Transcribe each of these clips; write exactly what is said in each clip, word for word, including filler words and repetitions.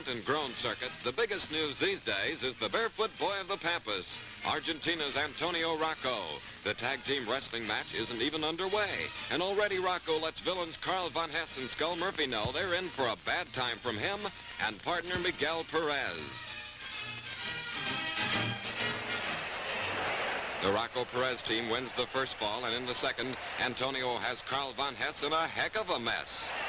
Grunt and Groan circuit, the biggest news these days is the barefoot boy of the Pampas, Argentina's Antonio Rocco. The tag team wrestling match isn't even underway, and already Rocco lets villains Carl Von Hess and Skull Murphy know they're in for a bad time from him and partner Miguel Perez. The Rocco Perez team wins the first fall, and in the second, Antonio has Carl Von Hess in a heck of a mess.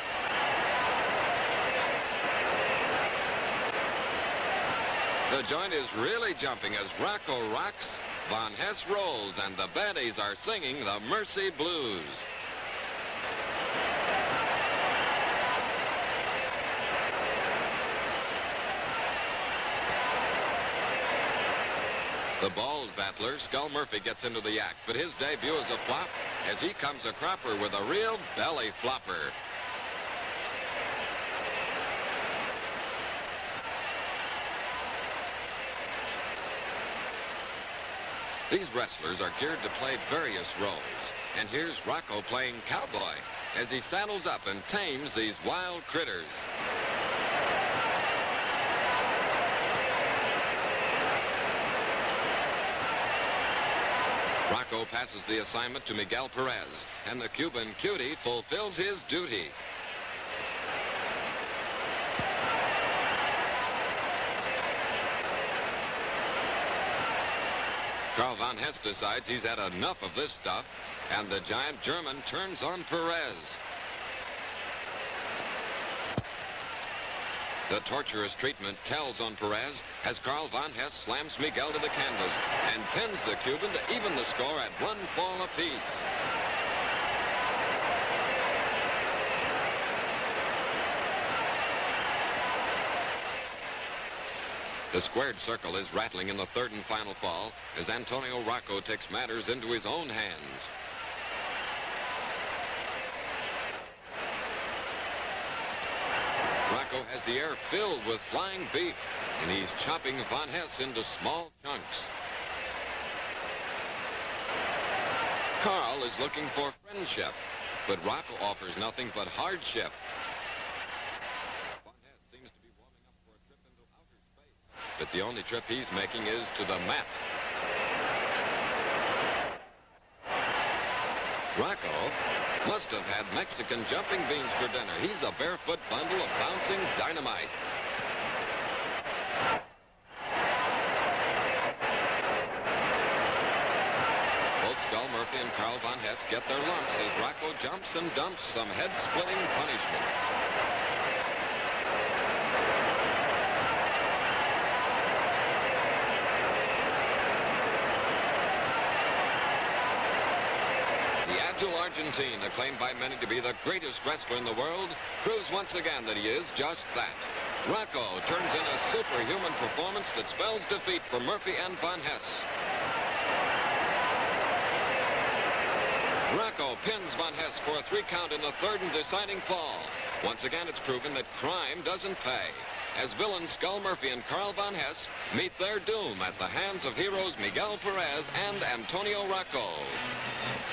The joint is really jumping as Rocco rocks, Von Hess rolls, and the baddies are singing the Mercy Blues. The bald battler, Skull Murphy, gets into the act, but his debut is a flop as he comes a cropper with a real belly flopper. These wrestlers are geared to play various roles, and here's Rocco playing cowboy as he saddles up and tames these wild critters. Rocco passes the assignment to Miguel Perez, and the Cuban cutie fulfills his duty. Carl Von Hess decides he's had enough of this stuff, and the giant German turns on Perez. The torturous treatment tells on Perez as Carl Von Hess slams Miguel to the canvas and pins the Cuban to even the score at one fall apiece. The squared circle is rattling in the third and final fall as Antonio Rocco takes matters into his own hands. Rocco has the air filled with flying beef, and he's chopping Von Hess into small chunks. Carl is looking for friendship, but Rocco offers nothing but hardship. Von Hess seems to be warming up for a trip into outer space, but the only trip he's making is to the mat. Rocco must have had Mexican jumping beans for dinner. He's a barefoot bundle of bouncing dynamite. Both Skull Murphy and Carl Von Hess get their lumps as Rocco jumps and dumps some head-splitting punishment. Argentine, acclaimed by many to be the greatest wrestler in the world, proves once again that he is just that. Rocco turns in a superhuman performance that spells defeat for Murphy and Von Hess. Rocco pins Von Hess for a three count in the third and deciding fall. Once again, it's proven that crime doesn't pay, as villains Skull Murphy and Carl Von Hess meet their doom at the hands of heroes Miguel Perez and Antonio Rocco.